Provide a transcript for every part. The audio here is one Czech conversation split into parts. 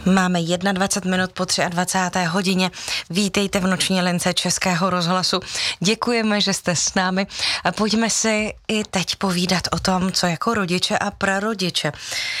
Máme 21 minut po 23. hodině. Vítejte v noční lince Českého rozhlasu. Děkujeme, že jste s námi. Pojďme si i teď povídat o tom, co jako rodiče a prarodiče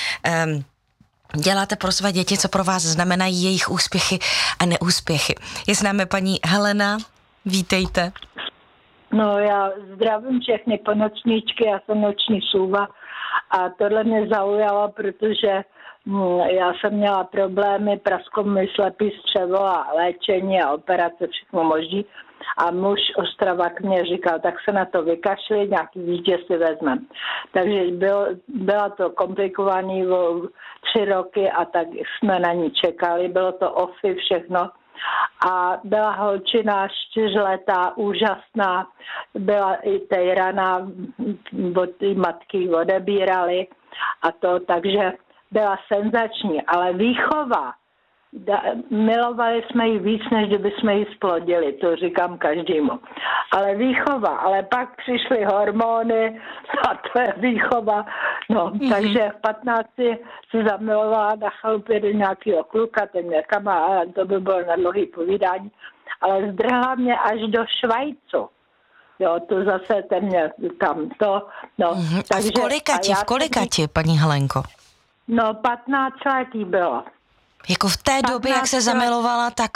děláte pro své děti, co pro vás znamenají jejich úspěchy a neúspěchy. Je s námi paní Helena. Vítejte. No, já zdravím všechny ponočníčky, já jsem noční sůva a tohle mě zaujalo, protože já jsem měla problémy, prasklo mi slepý střevo a léčení a operace, všechno možný. A muž Ostravák mě říkal, tak se na to vykašli, nějaký dítě si vezmem. Takže byla to komplikovaný 3 roky a tak jsme na ní čekali, bylo to OFI všechno. A byla holčina 4letá, úžasná, byla i tejraná, od té matky odebírali a to, takže byla senzační, ale výchova, milovali jsme ji víc, než kdyby jsme ji splodili, to říkám každému. Ale výchova, ale pak přišly hormony a to je výchova. No, takže v 15 se zamilovala na chalupě do nějakého kluka, ten mě kamarád, to by bylo na dlouhý povídání, ale zdrhla mě až do Švajcu. Jo, to zase ten mě tam to, no. Takže, v kolikati, paní Helenko? No, 15 letý bylo. Jako v té době, jak se zamilovala, tak...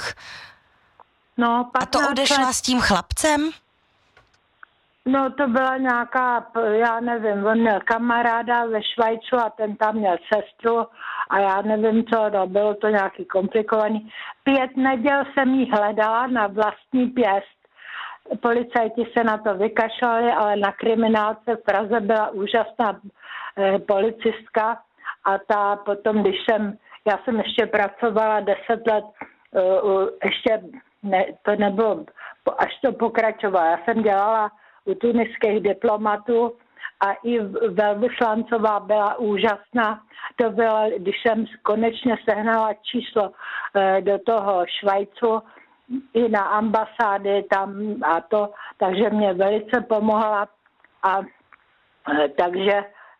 No, a to odešla s tím chlapcem? No, to byla nějaká, já nevím, on měl kamaráda ve Švajcu a ten tam měl sestru a já nevím co, no, bylo to nějaký komplikovaný. 5 neděl jsem jí hledala na vlastní pěst. Policajti se na to vykašlali, ale na kriminálce v Praze byla úžasná policistka a ta potom, já jsem ještě pracovala 10 let, ještě ne, to nebylo, až to pokračovalo. Já jsem dělala u tuniských diplomatů a i velvyslancová byla úžasná. To bylo, když jsem konečně sehnala číslo do toho Švajcu i na ambasády tam a to, takže mě velice pomohla a takže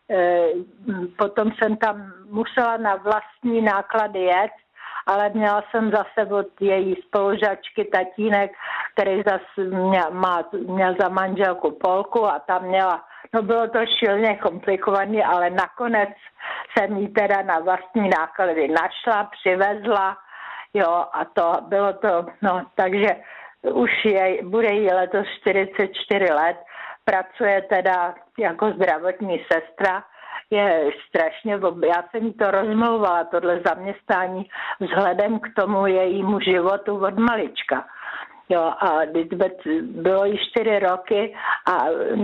potom jsem tam musela na vlastní náklady jet, ale měla jsem zase od její spolužačky tatínek, který zase měl za manželku Polku a tam měla, no bylo to šíleně komplikované, ale nakonec jsem jí teda na vlastní náklady našla, přivezla, jo, a to bylo to, no, takže už bude jí letos 44 let, pracuje teda jako zdravotní sestra, je strašně, já jsem jí to rozmlouvala, tohle zaměstnání, vzhledem k tomu jejímu životu od malička. Jo, a bylo jí 4 roky a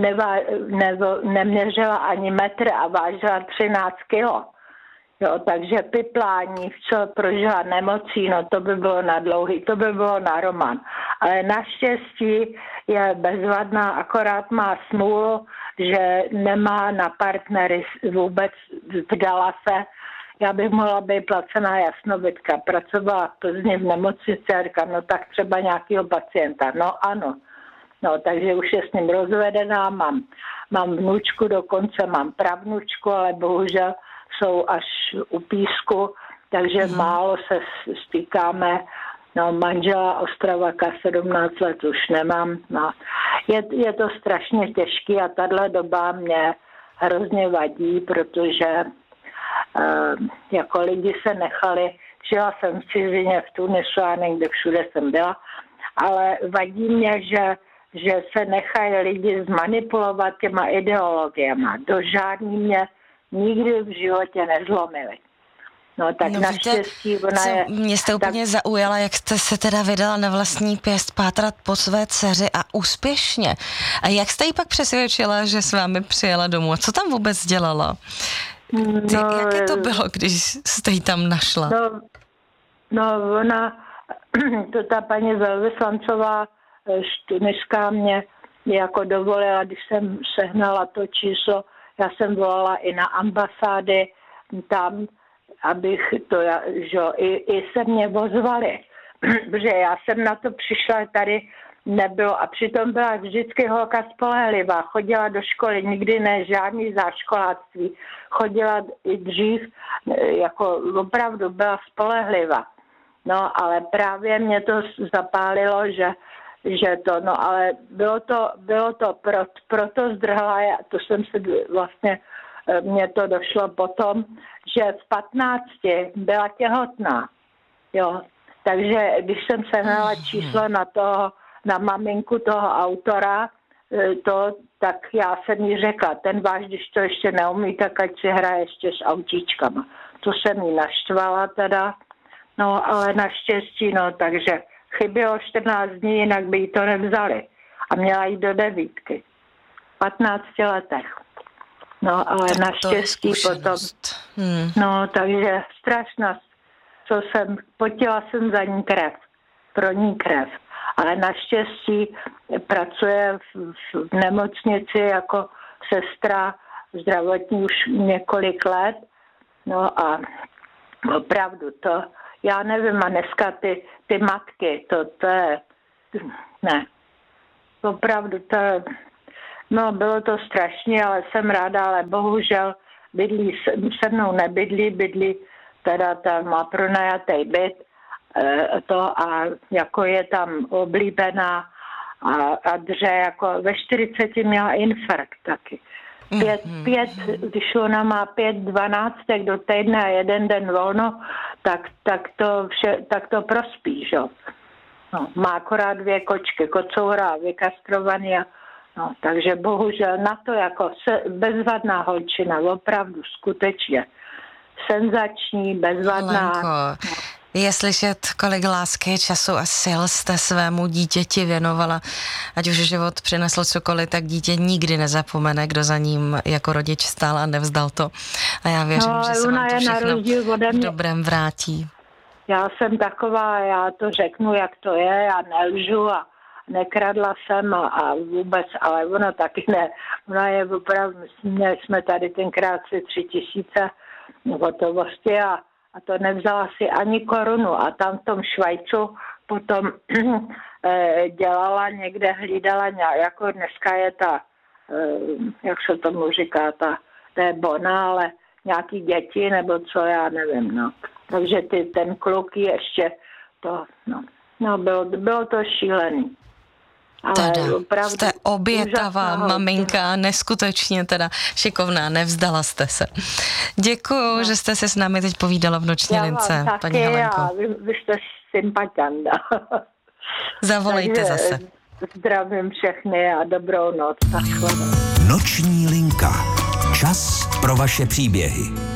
neměřila ani metr a vážila 13 kilo. Jo, takže piplání, co prožila nemocí, no to by bylo na dlouhý, to by bylo na román. Ale naštěstí je bezvadná, akorát má smůlu, že nemá na partnery vůbec, vdala se. Já bych mohla být placená jasnovidka. Pracovala v Plzni v nemocnici a říkám, no tak třeba nějakého pacienta. No ano. No, takže už je s ním rozvedená, mám vnučku, dokonce mám pravnučku, ale bohužel jsou až u písku, takže málo se stýkáme. No, manžela Ostravaka 17 let už nemám. No. Je to strašně těžký a tahle doba mě hrozně vadí, protože jako lidi se nechali, žila jsem v cizině, v Tunisu a někde všude jsem byla, ale vadí mě, že se nechají lidi zmanipulovat těma ideologiema. Do žádný mě nikdy v životě nezlomili. No tak naštěstí ona je... Mě jste úplně zaujala, jak jste se teda vydala na vlastní pěst pátrat po své dceři a úspěšně. A jak jste jí pak přesvědčila, že s vámi přijela domů? A co tam vůbec dělala? Jaké to bylo, když jste ji tam našla? No ona, to ta paní velvyslancová tuniská mě jako dovolila, když jsem sehnala to číslo, já jsem volala i na ambasády tam, abych to, že i se mě ozvali, protože já jsem na to přišla tady nebylo. A přitom byla vždycky holka spolehlivá. Chodila do školy, nikdy ne žádný záškoláctví. Chodila i dřív, jako opravdu byla spolehlivá. No, ale právě mě to zapálilo, že to, no, ale bylo to proto zdrhla, to jsem se vlastně, mně to došlo potom, že v 15 byla těhotná, jo. Takže když jsem sehnala číslo na maminku toho autora, tak já jsem jí řekla, ten váš, když to ještě neumí, tak ať si hraje ještě s autíčkama. To jsem jí naštvala teda, no ale naštěstí, no, takže chybělo 14 dní, jinak by jí to nevzali. A měla jít do 9. 15 letech. No, ale tak naštěstí potom. No, takže strašná, potila jsem za ní krev, pro ní krev. Ale naštěstí pracuje v nemocnici jako sestra zdravotní už několik let. No a opravdu to, já nevím, a dneska ty matky, to je, ne, opravdu to je, no bylo to strašně, ale jsem ráda, ale bohužel bydlí, se mnou bydlí teda tam má pronajatý byt, a jako je tam oblíbená a dře, jako ve 40 měla infarkt taky. Když ona má 5-12 do týdne a jeden den volno, tak to prospí, že? No, má akorát 2 kočky, kocoura, vykastrovaný no, takže bohužel na to jako bezvadná holčina, opravdu skutečně senzační, bezvadná. Lenko, je slyšet, kolik lásky, času a sil jste svému dítěti věnovala. Ať už život přinesl cokoliv, tak dítě nikdy nezapomene, kdo za ním jako rodič stál a nevzdal to. A já věřím, že se vám to všechno v dobrém vrátí. Já jsem taková, já to řeknu, jak to je, já nelžu a nekradla jsem a vůbec, ale ona taky ne. Ona je opravdu, měli jsme tady tenkrát 3 000 hotovosti a to nevzala si ani korunu a tam v tom Švajcu potom dělala někde, hlídala jako dneska je ta, jak se tomu říká, to je bona, ale nějaký děti nebo co, já nevím, no. Takže ten kluk ještě to, no bylo to šílený. Teda, jste obětavá maminka, neskutečně teda šikovná, nevzdala jste se. Děkuju, že jste se s námi teď povídala v noční lince, paní Helenko. Vy jste sympatianda. Zavolejte zase. Zdravím všechny a dobrou noc. Noční linka. Čas pro vaše příběhy.